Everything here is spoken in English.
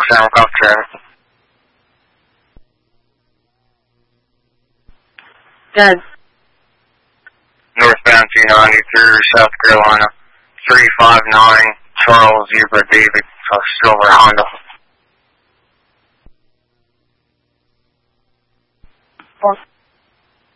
Sam, copy traffic. Good. Northbound 290 through South Carolina, 359 Charles Zebra David, Silver Honda.